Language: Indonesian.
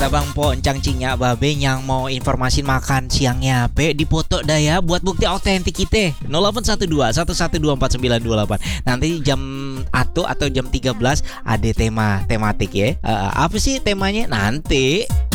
Bang Po encang cinya babe yang mau informasi makan siangnya pe dipoto dah ya buat bukti autentik kita 0812 1124928. Nanti jam atau jam 13 ada tematik ya. Apa sih temanya nanti